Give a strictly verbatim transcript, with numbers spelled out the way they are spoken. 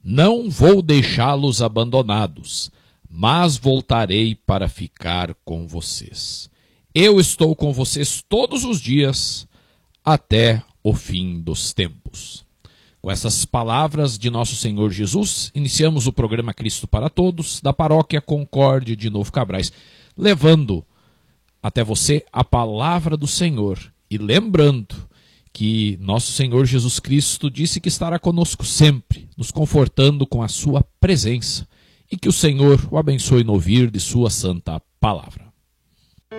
Não vou deixá-los abandonados, mas voltarei para ficar com vocês. Eu estou com vocês todos os dias, até o fim dos tempos. Com essas palavras de nosso Senhor Jesus, iniciamos o programa Cristo para Todos, da Paróquia Concórdia de Novo Cabrais, levando até você a palavra do Senhor e lembrando que nosso Senhor Jesus Cristo disse que estará conosco sempre, nos confortando com a sua presença, e que o Senhor o abençoe no ouvir de sua santa palavra.